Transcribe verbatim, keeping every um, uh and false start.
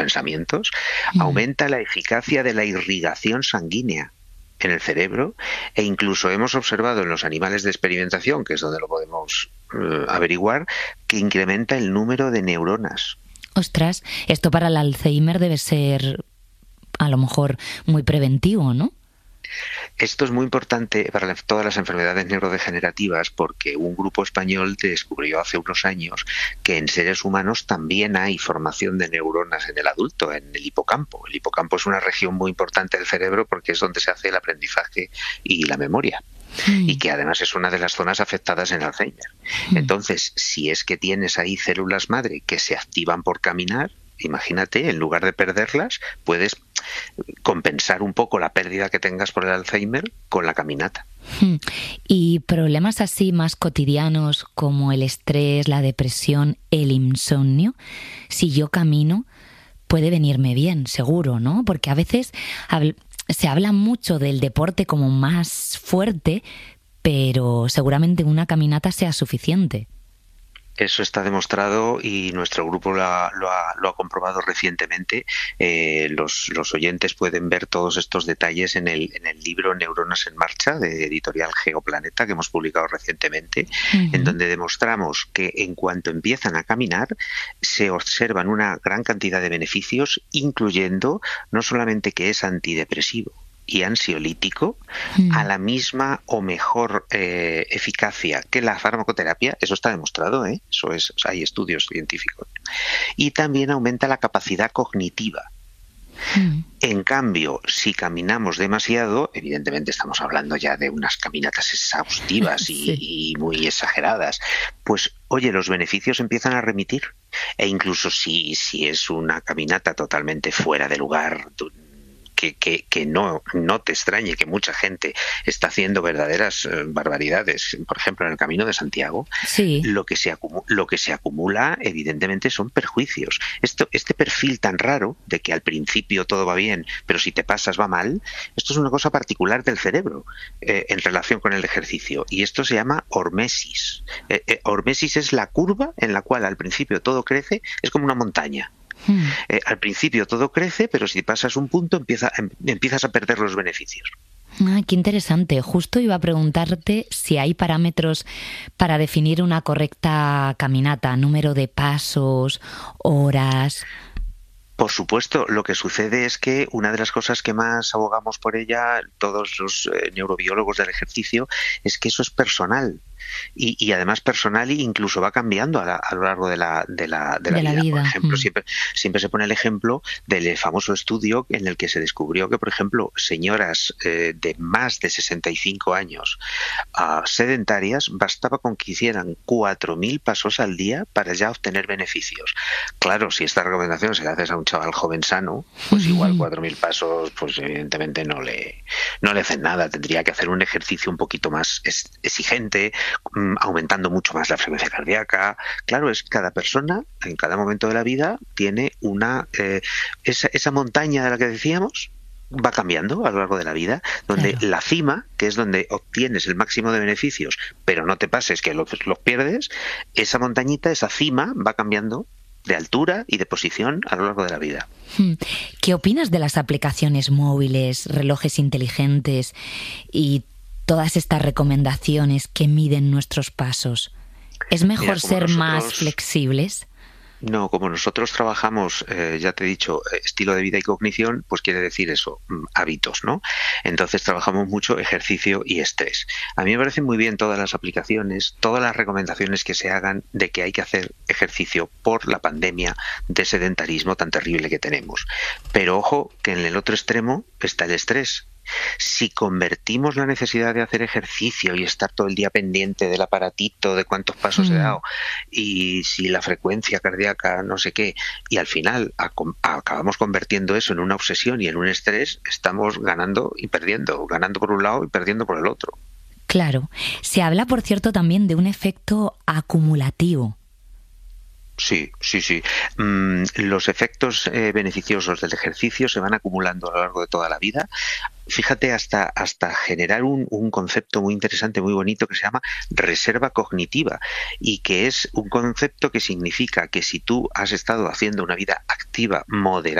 pensamientos, Mm. aumenta la eficacia de la irrigación sanguínea en el cerebro, e incluso hemos observado en los animales de experimentación, que es donde lo podemos eh, averiguar, que incrementa el número de neuronas. Ostras, esto para el Alzheimer debe ser a lo mejor muy preventivo, ¿no? Esto es muy importante para la- todas las enfermedades neurodegenerativas, porque un grupo español descubrió hace unos años que en seres humanos también hay formación de neuronas en el adulto, en el hipocampo. El hipocampo es una región muy importante del cerebro porque es donde se hace el aprendizaje y la memoria, y Mm. que además es una de las zonas afectadas en Alzheimer. Mm. Entonces, si es que tienes ahí células madre que se activan por caminar, imagínate, en lugar de perderlas, puedes compensar un poco la pérdida que tengas por el Alzheimer con la caminata. Mm. Y problemas así más cotidianos como el estrés, la depresión, el insomnio, si yo camino, puede venirme bien, seguro, ¿no? Porque a veces habl- se habla mucho del deporte como más fuerte, pero seguramente una caminata sea suficiente. Eso está demostrado y nuestro grupo lo ha, lo ha, lo ha comprobado recientemente. Eh, los, los oyentes pueden ver todos estos detalles en el, en el libro Neuronas en Marcha, de editorial Geoplaneta, que hemos publicado recientemente, en Ujú. donde demostramos que en cuanto empiezan a caminar se observan una gran cantidad de beneficios, incluyendo no solamente que es antidepresivo y ansiolítico, a Mm. la misma o mejor eh, eficacia que la farmacoterapia. Eso está demostrado, ¿eh? Eso es, o sea, hay estudios científicos. Y también aumenta la capacidad cognitiva. Mm. En cambio, si caminamos demasiado, evidentemente estamos hablando ya de unas caminatas exhaustivas y, Sí. y muy exageradas, pues oye, los beneficios empiezan a remitir. E incluso si, si es una caminata totalmente fuera de lugar, tú- que, que, que no, no te extrañe que mucha gente está haciendo verdaderas eh, barbaridades, por ejemplo, en el Camino de Santiago, Sí. lo que se acumu- lo que se acumula evidentemente son perjuicios. Esto, este perfil tan raro de que al principio todo va bien, pero si te pasas va mal, esto es una cosa particular del cerebro eh, en relación con el ejercicio, y esto se llama hormesis. Eh, eh, hormesis es la curva en la cual al principio todo crece, es como una montaña. Mm. Eh, al principio todo crece, pero si pasas un punto empieza, em- empiezas a perder los beneficios. Ah, qué interesante. Justo iba a preguntarte si hay parámetros para definir una correcta caminata, número de pasos, horas. Por supuesto, lo que sucede es que una de las cosas que más abogamos por ella, todos los eh, neurobiólogos del ejercicio, es que eso es personal. Y, y además personal, e incluso va cambiando a, la- a lo largo de la, de la, de la De la vida. Por vida. ejemplo, Mm. siempre, siempre se pone el ejemplo del famoso estudio en el que se descubrió que, por ejemplo, señoras eh, de más de sesenta y cinco años ah, sedentarias, bastaba con que hicieran cuatro mil pasos al día para ya obtener beneficios. Claro, si esta recomendación se la haces a un chaval joven sano, pues igual cuatro mil pasos, pues evidentemente no le, no le hacen nada. Tendría que hacer un ejercicio un poquito más es- exigente, mm, aumentando mucho más la frecuencia cardíaca. Claro, es cada persona en cada momento de la vida tiene una eh, esa, esa montaña de la que decíamos va cambiando a lo largo de la vida, donde Claro. la cima, que es donde obtienes el máximo de beneficios, pero no te pases que los, los pierdes, esa montañita, esa cima va cambiando de altura y de posición a lo largo de la vida. Mm. ¿Qué opinas de las aplicaciones móviles, relojes inteligentes y todas estas recomendaciones que miden nuestros pasos? ¿Es mejor Mira, como ser más nosotros flexibles? No, como nosotros trabajamos, eh, ya te he dicho, eh, estilo de vida y cognición, pues quiere decir eso, mm, hábitos, ¿no? Entonces trabajamos mucho ejercicio y estrés. A mí me parecen muy bien todas las aplicaciones, todas las recomendaciones que se hagan de que hay que hacer ejercicio por la pandemia de sedentarismo tan terrible que tenemos. Pero ojo, que en el otro extremo está el estrés. Si convertimos la necesidad de hacer ejercicio y estar todo el día pendiente del aparatito, de cuántos pasos he Mm. dado, y si la frecuencia cardíaca, no sé qué, y al final acom- acabamos convirtiendo eso en una obsesión y en un estrés, estamos ganando y perdiendo, ganando por un lado y perdiendo por el otro. Claro. Se habla, por cierto, también de un efecto acumulativo. Sí, sí, sí. Mm, los efectos eh, beneficiosos del ejercicio se van acumulando a lo largo de toda la vida. Fíjate, hasta, hasta generar un, un concepto muy interesante, muy bonito, que se llama reserva cognitiva, y que es un concepto que significa que si tú has estado haciendo una vida activa, moderada,